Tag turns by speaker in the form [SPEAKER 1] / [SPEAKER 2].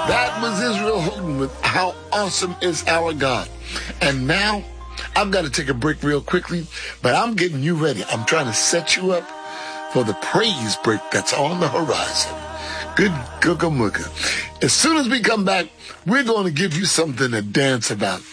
[SPEAKER 1] That was Israel Houghton with How Awesome Is Our God. And now, I've got to take a break real quickly, but I'm getting you ready. I'm trying to set you up for the praise break that's on the horizon. Good googa mooga. As soon as we come back, we're going to give you something to dance about.